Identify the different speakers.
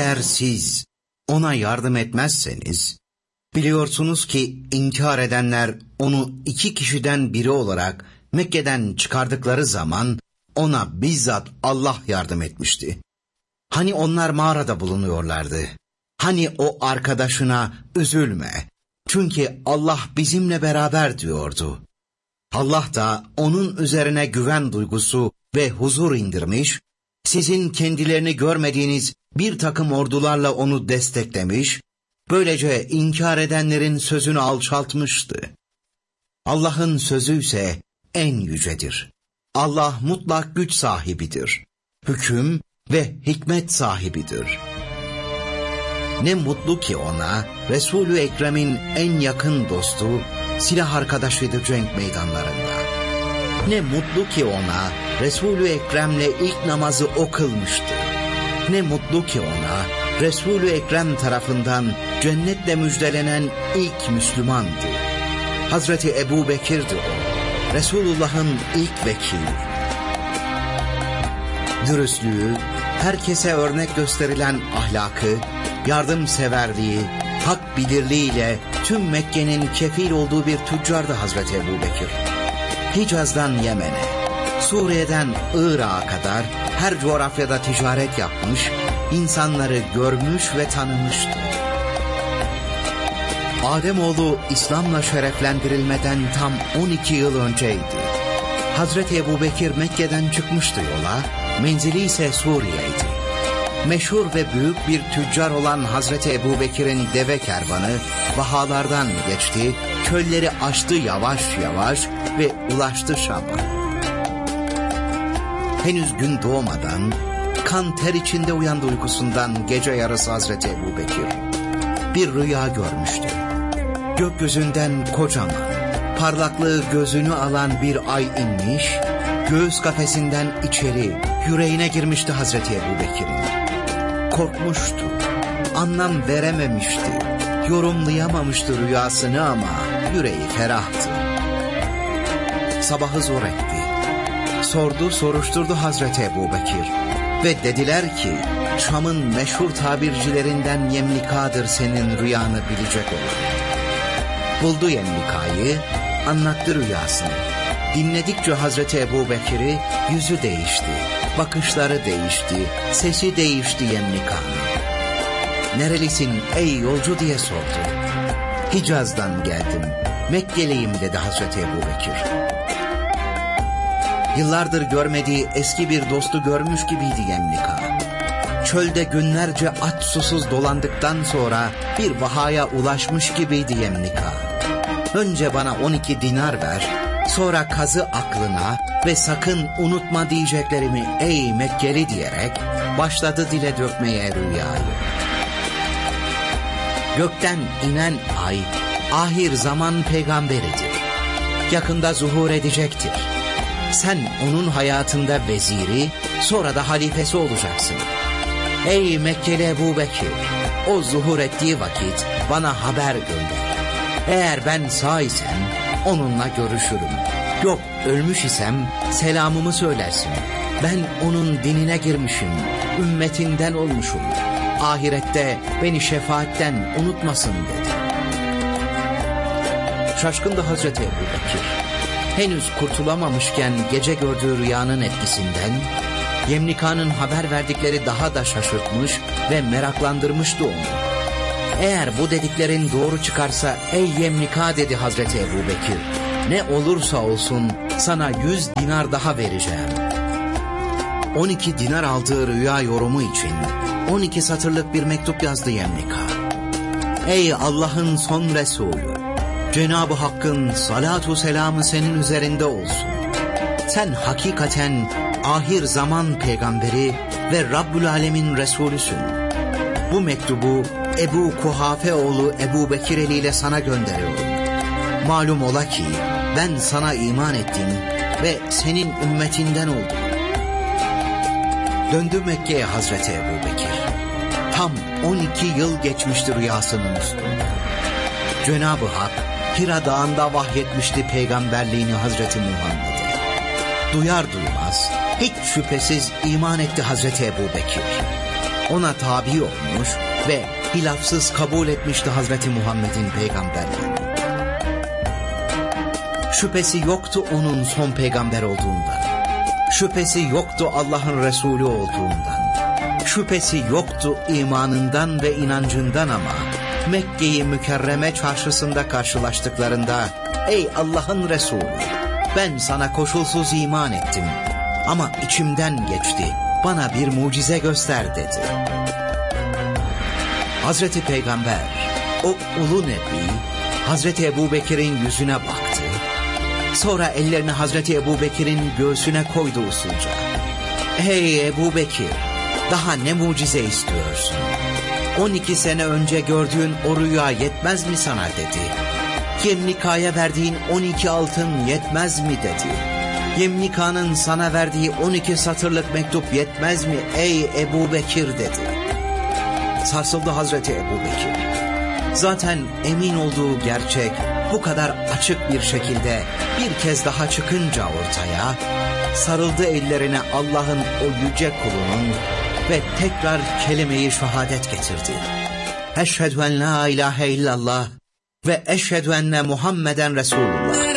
Speaker 1: eğer siz ona yardım etmezseniz, biliyorsunuz ki inkar edenler onu 2 kişiden biri olarak Mekke'den çıkardıkları zaman ona bizzat Allah yardım etmişti. Hani onlar mağarada bulunuyorlardı. Hani o arkadaşına üzülme, çünkü Allah bizimle beraber diyordu. Allah da onun üzerine güven duygusu ve huzur indirmiş, sizin kendilerini görmediğiniz bir takım ordularla onu desteklemiş, böylece inkar edenlerin sözünü alçaltmıştı. Allah'ın sözü ise en yücedir. Allah mutlak güç sahibidir. Hüküm ve hikmet sahibidir. Ne mutlu ki ona, Resul-ü Ekrem'in en yakın dostu, silah arkadaşıydı cenk meydanlarında. Ne mutlu ki ona, Resul-ü Ekrem'le ilk namazı o kılmıştı. Ne mutlu ki ona, Resul-ü Ekrem tarafından cennetle müjdelenen ilk Müslümandı. Hazreti Ebu Bekir'di o, Resulullah'ın ilk vekili. Dürüstlüğü, herkese örnek gösterilen ahlakı, yardımseverliği, hak bilirliğiyle tüm Mekke'nin kefil olduğu bir tüccardı Hazreti Ebu Bekir. Hicaz'dan Yemen'e, Suriye'den Irak'a kadar her coğrafyada ticaret yapmış, insanları görmüş ve tanımıştı. Ademoğlu İslam'la şereflendirilmeden tam 12 yıl önceydi. Hazreti Ebu Bekir Mekke'den çıkmıştı yola, menzili ise Suriye'ydi. Meşhur ve büyük bir tüccar olan Hazreti Ebu Bekir'in deve kervanı vahalardan geçti, çölleri aştı yavaş yavaş ve ulaştı Şam'a. Henüz gün doğmadan, kan ter içinde uyandı uykusundan gece yarısı Hazreti Ebu Bekir. Bir rüya görmüştü. Gökyüzünden kocaman, parlaklığı gözünü alan bir ay inmiş, göğüs kafesinden içeri, yüreğine girmişti Hazreti Ebu Bekir'in. Korkmuştu, anlam verememişti, yorumlayamamıştı rüyasını ama yüreği ferahtı. Sabahı zor etti. Sordu soruşturdu Hazreti Ebu Bekir ve dediler ki, Şam'ın meşhur tabircilerinden Yemlika'dır senin rüyanı bilecek olan. Buldu Yemlika'yı, anlattı rüyasını. Dinledikçe Hazreti Ebu Bekir'i yüzü değişti, bakışları değişti, sesi değişti Yemlika'nın. Nerelisin ey yolcu diye sordu. Hicaz'dan geldim, Mekkeliyim dedi Hazreti Ebu Bekir. Yıllardır görmediği eski bir dostu görmüş gibiydi Yemlika. Çölde günlerce aç susuz dolandıktan sonra bir vahaya ulaşmış gibiydi Yemlika. Önce bana 12 dinar ver, sonra kazı aklına ve sakın unutma diyeceklerimi ey Mekkeli diyerek başladı dile dökmeye rüyayı. Gökten inen ay ahir zaman peygamberidir. Yakında zuhur edecektir. Sen onun hayatında veziri, sonra da halifesi olacaksın. Ey Mekkeli Ebu Bekir, o zuhur ettiği vakit bana haber gönder. Eğer ben sağ isem onunla görüşürüm. Yok ölmüş isem selamımı söylersin. Ben onun dinine girmişim, ümmetinden olmuşum. Ahirette beni şefaatten unutmasın dedi. Şaşkındı Hazreti Ebu Bekir. Henüz kurtulamamışken gece gördüğü rüyanın etkisinden, Yemlika'nın haber verdikleri daha da şaşırtmış ve meraklandırmıştı onu. Eğer bu dediklerin doğru çıkarsa ey Yemlika dedi Hazreti Ebu Bekir, ne olursa olsun sana 100 dinar daha vereceğim. 12 dinar aldığı rüya yorumu için 12 satırlık bir mektup yazdı Yemlika. Ey Allah'ın son Resulü, Cenab-ı Hakk'ın salatu selamı senin üzerinde olsun. Sen hakikaten ahir zaman peygamberi ve Rabbül Alemin Resulüsün. Bu mektubu Ebu Kuhafe oğlu Ebu Bekir eliyle sana gönderiyorum. Malum ola ki ben sana iman ettim ve senin ümmetinden oldum. Döndü Mekke'ye Hazreti Ebu Bekir. Tam 12 yıl geçmişti rüyasının üstünde. Cenab-ı Hak Hira Dağı'nda vahyetmişti peygamberliğini Hazreti Muhammed'e. Duyar duymaz hiç şüphesiz iman etti Hazreti Ebu Bekir. ona tabi olmuş ve hilafsız kabul etmişti Hazreti Muhammed'in peygamberliğini. Şüphesi yoktu onun son peygamber olduğundan. Şüphesi yoktu Allah'ın Resulü olduğundan. Şüphesi yoktu imanından ve inancından ama Mekke-i Mükerreme çarşısında karşılaştıklarında ''Ey Allah'ın Resulü, ben sana koşulsuz iman ettim ama içimden geçti, bana bir mucize göster.'' dedi. Hazreti Peygamber, o ulu nebi, Hazreti Ebubekir'in yüzüne baktı. Sonra ellerini Hazreti Ebubekir'in göğsüne koydu usulca. ''Ey Ebubekir, daha ne mucize istiyorsun? 12 sene önce gördüğün o rüya yetmez mi sana?'' dedi. ''Yemlika'ya verdiğin 12 altın yetmez mi?'' dedi. ''Yemlika'nın sana verdiği 12 satırlık mektup yetmez mi ey Ebubekir?'' dedi. Sarsıldı Hazreti Ebubekir. Zaten emin olduğu gerçek bu kadar açık bir şekilde bir kez daha çıkınca ortaya, sarıldı ellerine Allah'ın o yüce kulunun ve tekrar kelime-i şehadet getirdi. Eşhedü en la ilahe illallah ve eşhedü enne Muhammeden Resulullah.